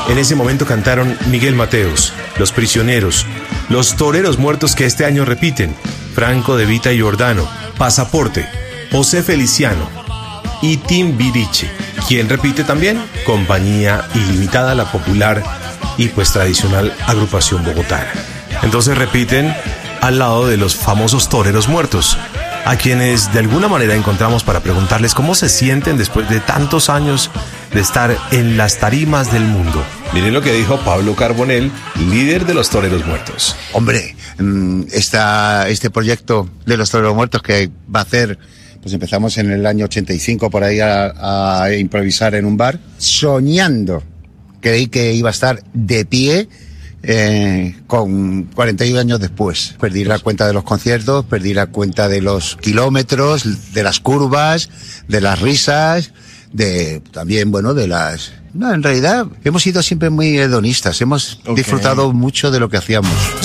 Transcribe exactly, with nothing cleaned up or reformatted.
En ese momento cantaron Miguel Mateos, Los Prisioneros, Los Toreros Muertos que este año repiten, Franco De Vita y Giordano, Pasaporte, José Feliciano y Timbiriche. ¿Quién repite también? Compañía Ilimitada, la popular y pues tradicional agrupación bogotana. Entonces repiten al lado de los famosos Toreros Muertos, a quienes de alguna manera encontramos para preguntarles cómo se sienten después de tantos años de estar en las tarimas del mundo. Miren lo que dijo Pablo Carbonell, líder de los Toreros Muertos. Hombre, esta, este proyecto de los Toreros Muertos que va a hacer, pues empezamos en el año ochenta y cinco por ahí a, a improvisar en un bar, soñando, creí que iba a estar de pie. Eh, con cuarenta y uno años después. Perdí la cuenta de los conciertos, perdí la cuenta de los kilómetros, de las curvas, de las risas, de también, bueno, de las... No, en realidad hemos sido siempre muy hedonistas, hemos okay. disfrutado mucho de lo que hacíamos.